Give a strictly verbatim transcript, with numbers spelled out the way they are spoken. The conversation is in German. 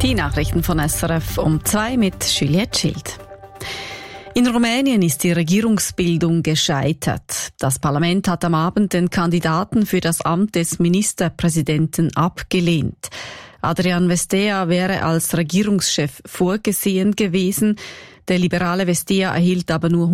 Die Nachrichten von S R F um zwei mit Juliette Schild. In Rumänien ist die Regierungsbildung gescheitert. Das Parlament hat am Abend den Kandidaten für das Amt des Ministerpräsidenten abgelehnt. Adrian Vestea wäre als Regierungschef vorgesehen gewesen. Der liberale Vestea erhielt aber nur